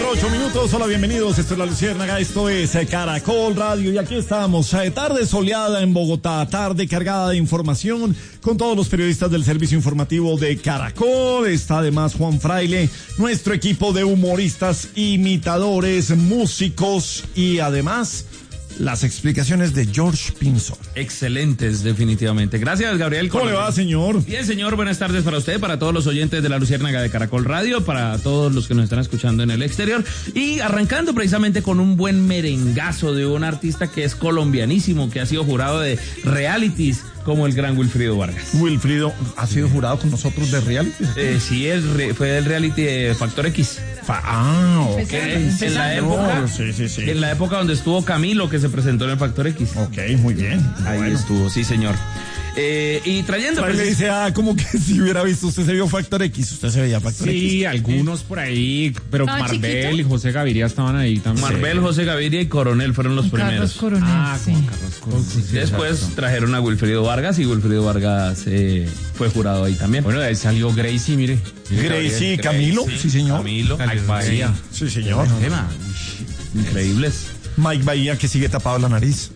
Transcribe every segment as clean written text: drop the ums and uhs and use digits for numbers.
8 minutos, hola, bienvenidos, esto es La Luciérnaga, esto es Caracol Radio y aquí estamos, tarde soleada en Bogotá, tarde cargada de información con todos los periodistas del servicio informativo de Caracol, está además Juan Fraile, nuestro equipo de humoristas, imitadores, músicos y además las explicaciones de George Pinzón. Excelentes, definitivamente. Gracias, Gabriel. ¿Cómo le va, señor? Bien, señor, buenas tardes para usted, para todos los oyentes de La Luciérnaga de Caracol Radio, para todos los que nos están escuchando en el exterior. Y arrancando precisamente con un buen merengazo de un artista que es colombianísimo, que ha sido jurado de realities, como el gran Wilfrido Vargas. Wilfrido ha sido jurado con nosotros de reality. Sí, fue del reality de Factor X. Ok. En la época, sí. En la época donde estuvo Camilo, que se presentó en el Factor X. Ok, muy bien. Ahí estuvo, sí, señor. Y trayendo... Le dice, como que si hubiera visto, usted se vio Factor X, usted se veía Factor X. Sí, algunos por ahí, pero Marvel y José Gaviria estaban ahí también. Marvel, José Gaviria y Coronel fueron los primeros. Coronel, sí. Con Carlos Coronel. Sí, después exacto. trajeron a Wilfrido Vargas y Wilfrido Vargas fue jurado ahí también. Bueno, de ahí salió Gracie, mire. Gracie, Camilo, sí, señor. Camilo. Mike Bahía. Sí, señor. Increíbles. Mike Bahía, que sigue tapado la nariz.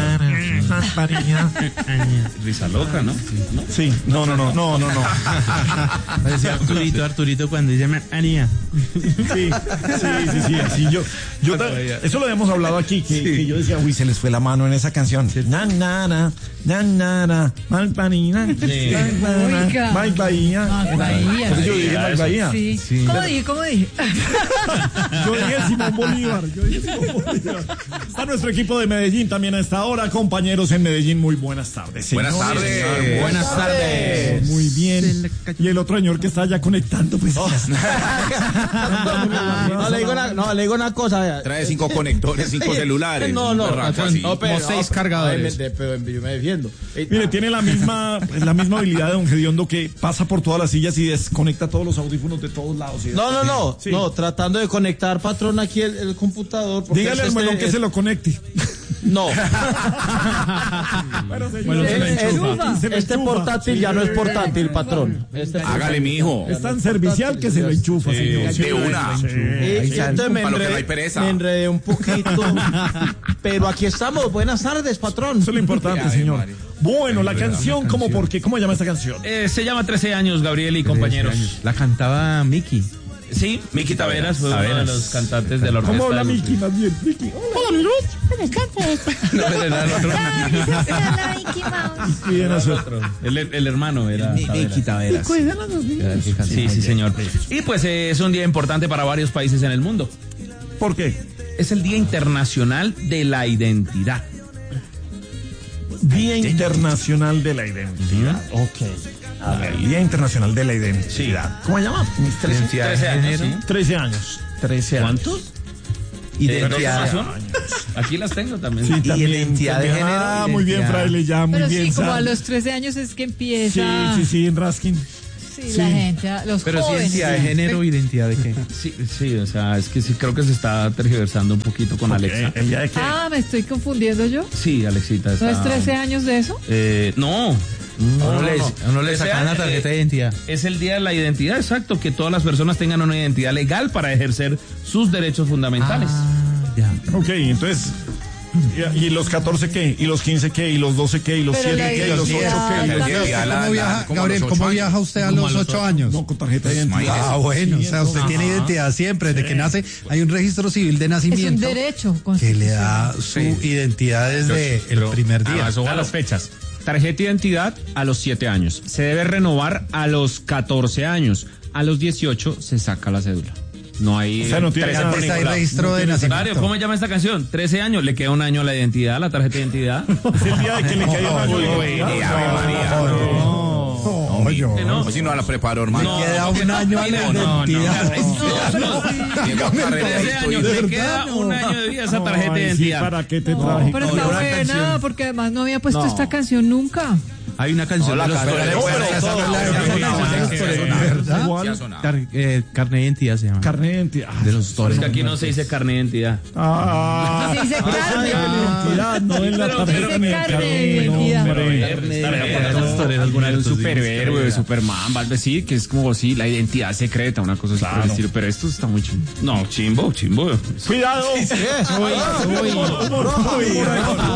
Risa loca, ¿no? Sí, no. Parecía Arturito cuando dice María. Sí, así eso lo habíamos hablado aquí, que yo decía, uy, se les fue la mano en esa canción. Malpanina. Oiga. Mike Bahía. Entonces yo dije Mike Bahía. Sí. ¿Cómo dije? Yo dije Simón Bolívar. Está nuestro equipo de Medellín también a esta hora. Compañeros en Medellín, muy buenas tardes. Buenas tardes. Buenas tardes. Muy bien. Y el otro señor que está ya conectando, pues. Le digo una cosa. Vea. Trae 5 conectores, 5 celulares. No, Como 6 cargadores. Pero yo me defiendo. Mire, tiene la misma habilidad de don Gediondo, que pasa por todas las sillas y desconecta todos los audífonos de todos lados. No. Sí. No, tratando de conectar, patrón, aquí el computador. Dígale al melón que se lo conecte. No. Bueno, Este portátil ya no es portátil, patrón. Hágale, mijo. Es tan servicial que se lo enchufa, señor. De una. Entonces Para lo que no hay pereza. me enredé un poquito. Pero aquí estamos. Buenas tardes, patrón. Eso es lo importante, señor. María. Bueno, la canción, ¿cómo por qué? ¿Cómo se llama esta canción? Se llama 13 años, Gabriel y compañeros. La cantaba Miki. Sí, Miki Taveras fue uno de los cantantes de la orquesta. ¿Cómo habla de Miki? Más bien, Miki. Hola, Luz. ¿Cómo estás? No, pero era el otro. Hola, Mickey Mouse. Bien, eso. El hermano era Miki Taveras. Cuidan a los niños. Sí, señor. Y pues es un día importante para varios países en el mundo. ¿Por qué? Es el Día Internacional de la Identidad. Día Internacional de la Identidad. Ok. A ver, Día Internacional de la Identidad. ¿Cómo se llama? 13 años. ¿Sí? 13 años. 13 años. ¿Cuántos? Identidad. Aquí las tengo también. Sí, también. identidad de género. Ah, muy bien, fraile, ya, muy Pero bien. sí, como a Sam. los 13 años es que empieza. Sí, en Raskin. Sí, la gente, los Pero sí, jóvenes. identidad de género, identidad de qué. Sí, o sea, es que sí creo que se está tergiversando un poquito con Alexa. ¿El día de qué? Me estoy confundiendo yo. Sí, Alexita ¿No está... es 13 años de eso? No. Uno le sacan la tarjeta de identidad. Es el Día de la Identidad, exacto, que todas las personas tengan una identidad legal para ejercer sus derechos fundamentales. Ya. Ok, entonces... ¿Y los 14 qué? ¿Y los 15 qué? ¿Y los 12 qué? ¿Y los Pero 7 qué? ¿Y los 8 qué? ¿Cómo viaja usted a los 8 años? No, con tarjeta de identidad. Bueno, o sea, usted tiene identidad siempre, desde que nace, hay un registro civil de Es un nacimiento derecho que le da su identidad desde el primer día. Eso va a las fechas. Tarjeta de identidad a los 7 años. Se debe renovar a los 14 años. A los 18 se saca la cédula. No hay... O sea, no tiene 13 nada. por Hay ningún lado. registro de Mario, nacimiento. ¿cómo se llama esta canción? 13 años, le queda un año a la identidad, la tarjeta de identidad. Es el día de que le caiga un año de identidad. No. O si no la preparo, hermano. Queda un año a la identidad. Tengo carrera de 13 años, le queda un año de vida esa tarjeta de Ay, sí, identidad. ¿para qué te traje? Pero está buena, porque además no había puesto esta canción nunca. Hay una canción de los toreros. ¿Cuál? Carne de identidad se llama. Carne de identidad. De los Es toreros. que aquí no se dice carne de identidad. Ah, Se dice carne. identidad, no en la Pero- tarjeta pero- de carne de carne, identidad. hombre. Los toreros Alguna de un muertos, sí. superhéroe, Superman, algo así, que es como si la identidad secreta, una cosa así por el estilo. Pero esto está muy chido. No, chimbo. Cuidado. Humor, humor, humor.